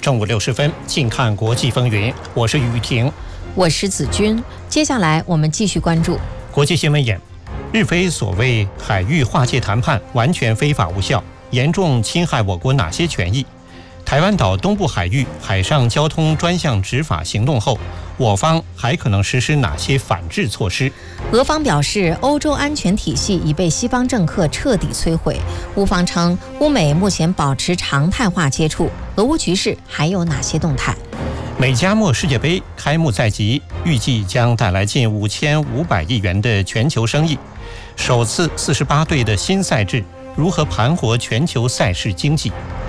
正午60分，近看国际风云，我是雨婷， 我是子君。接下来我们继续关注国际新闻眼。日菲所谓海域划界谈判完全非法无效，严重侵害我国哪些权益？台湾岛东部海域海上交通专项执法行动后，我方还可能实施哪些反制措施？ 俄方表示，欧洲安全体系已被西方政客彻底摧毁。乌方称，乌美目前保持常态化接触。俄乌局势还有哪些动态？ 美加墨世界杯开幕在即，预计将带来近5500亿元的全球生意。首次48队的新赛制如何盘活全球赛事经济？